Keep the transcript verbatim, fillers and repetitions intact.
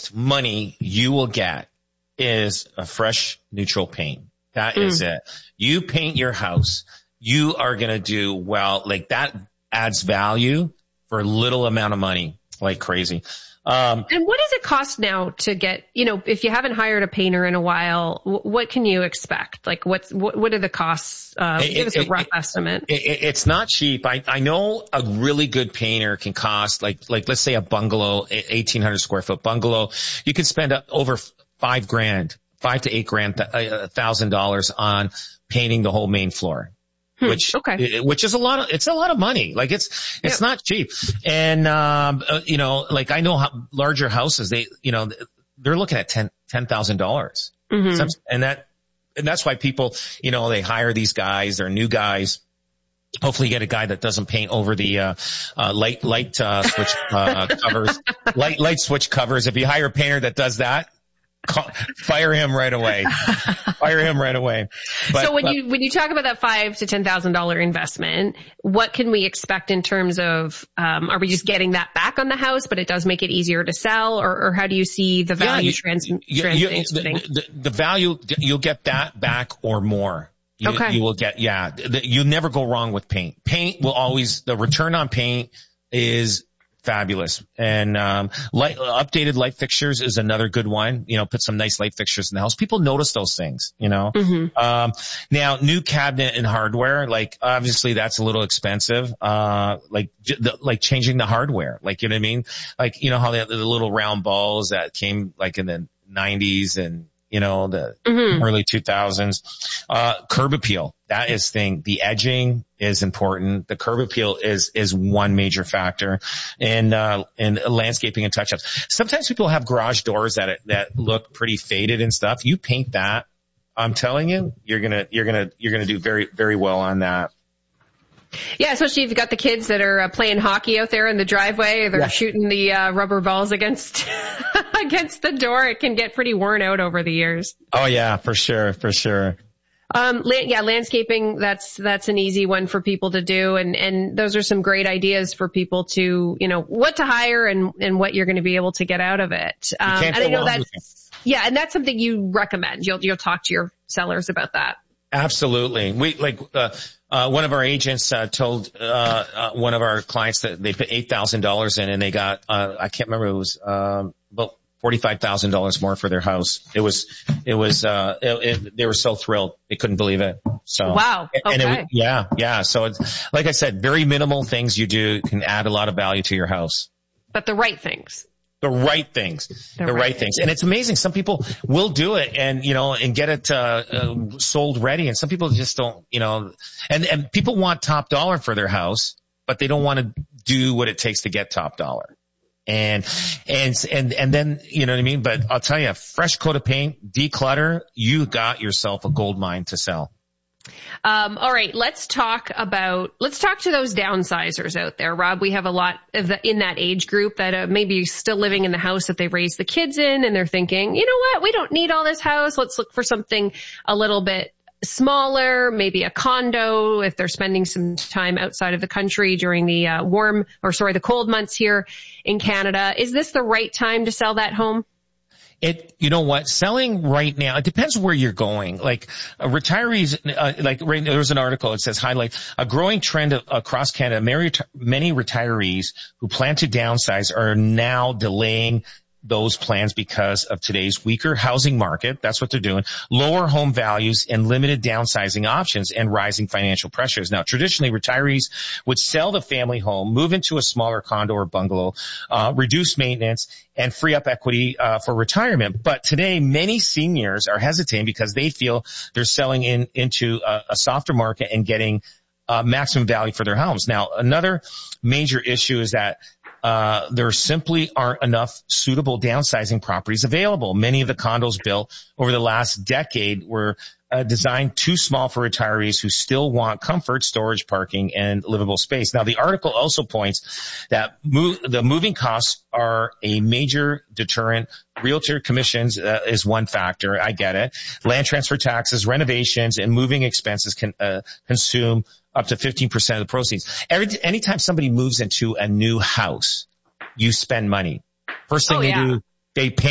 most money you will get is a fresh neutral paint. That mm. is it. You paint your house, you are going to do well. Like that adds value for a little amount of money, like crazy. Um, and what does it cost now to get, you know, if you haven't hired a painter in a while, w- what can you expect? Like what's, what, what are the costs? Uh, it, give us a it, rough it, estimate. It, it, it's not cheap. I, I know a really good painter can cost like, like let's say a bungalow, eighteen hundred square foot bungalow. You can spend over five grand, five to eight grand, a thousand dollars on painting the whole main floor. Hmm, Which, okay. which is a lot of, it's a lot of money. Like it's, it's yep. not cheap. And, um, uh, you know, like I know how larger houses, they, you know, they're looking at ten, ten thousand dollars. Mm-hmm. And that, and that's why people, you know, they hire these guys, they're new guys. Hopefully you get a guy that doesn't paint over the, uh, uh, light, light, uh, switch, uh, covers, light, light switch covers. If you hire a painter that does that, Call, fire him right away. Fire him right away. But, so when but, you when you talk about that five to ten thousand dollar investment, what can we expect in terms of? Um, are we just getting that back on the house, but it does make it easier to sell, or, or how do you see the value yeah, you, trans, you, you, the, the, the value you'll get that back or more. You, okay. You will get yeah. The, you'll never go wrong with paint. Paint will always the return on paint is fabulous. And, um, light, updated light fixtures is another good one. You know, put some nice light fixtures in the house. People notice those things, you know. Mm-hmm. Um, now new cabinet and hardware, like obviously that's a little expensive. Uh, like, the, like changing the hardware. Like, you know what I mean? Like, you know how they have the little round balls that came like in the nineties and, you know, the mm-hmm. early two thousands. Uh, curb appeal. That is thing. The edging is important. The curb appeal is, is one major factor. And, uh, and landscaping and touch-ups. Sometimes people have garage doors that, that look pretty faded and stuff. You paint that. I'm telling you, you're gonna, you're gonna, you're gonna do very, very well on that. Yeah, especially if you've got the kids that are uh, playing hockey out there in the driveway. They're yeah. shooting the uh, rubber balls against against the door. It can get pretty worn out over the years. Oh yeah, for sure, for sure. Um, la- yeah, landscaping, that's, that's an easy one for people to do. And, and those are some great ideas for people to, you know, what to hire and, and what you're going to be able to get out of it. Um, you can't and I know go wrong that's, yeah, and that's something you recommend. You'll, you'll talk to your sellers about that. Absolutely. We, like, uh, uh, one of our agents, uh, told, uh, uh, one of our clients that they put eight thousand dollars in and they got, uh, I can't remember, it was, um, about forty-five thousand dollars more for their house. It was, it was, uh, it, it, they were so thrilled. They couldn't believe it. So. Wow. Okay. And it, yeah, yeah. So it's, like I said, very minimal things you do can add a lot of value to your house. But the right things. The right things, the, the right, right things. And it's amazing. Some people will do it and, you know, and get it, uh, uh, sold ready. And some people just don't, you know, and, and people want top dollar for their house, but they don't want to do what it takes to get top dollar. And, and, and, and then, you know what I mean? But I'll tell you, fresh coat of paint, declutter, you got yourself a gold mine to sell. Um, all right, let's talk about, let's talk to those downsizers out there. Rob, we have a lot of the, in that age group that uh, maybe still living in the house that they've raised the kids in and they're thinking, you know what, we don't need all this house. Let's look for something a little bit smaller, maybe a condo if they're spending some time outside of the country during the uh, warm or sorry, the cold months here in Canada. Is this the right time to sell that home? It, you know what, selling right now, it depends where you're going. Like, uh, retirees, uh, like, right, there was an article, it says highlight a growing trend of, across Canada. Many, many retirees who plan to downsize are now delaying those plans because of today's weaker housing market. That's what they're doing. Lower home values and limited downsizing options and rising financial pressures. Now, traditionally, retirees would sell the family home, move into a smaller condo or bungalow, uh, reduce maintenance, and free up equity uh, for retirement. But today, many seniors are hesitating because they feel they're selling in into a, a softer market and getting uh, maximum value for their homes. Now, another major issue is that Uh, there simply aren't enough suitable downsizing properties available. Many of the condos built over the last decade were uh, designed too small for retirees who still want comfort, storage, parking, and livable space. Now, the article also points that move, the moving costs are a major deterrent. Realtor commissions uh, is one factor. I get it. Land transfer taxes, renovations, and moving expenses can uh, consume up to fifteen percent of the proceeds. Every, anytime somebody moves into a new house, you spend money. First thing oh, they yeah. do, they pay